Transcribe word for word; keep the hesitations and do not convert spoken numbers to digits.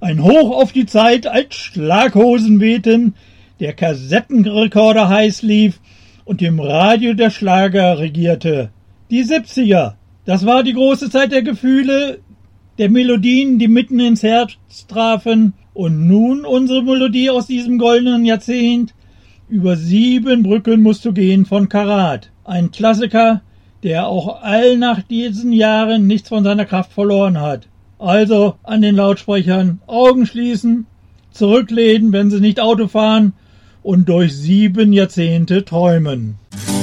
Ein Hoch auf die Zeit, als Schlaghosen wehten, der Kassettenrekorder heiß lief und im Radio der Schlager regierte. Die siebziger, das war die große Zeit der Gefühle, der Melodien, die mitten ins Herz trafen. Und nun unsere Melodie aus diesem goldenen Jahrzehnt. Über sieben Brücken musst du gehen von Karat. Ein Klassiker, der auch all nach diesen Jahren nichts von seiner Kraft verloren hat. Also an den Lautsprechern Augen schließen, zurücklehnen, wenn Sie nicht Auto fahren und durch sieben Jahrzehnte träumen.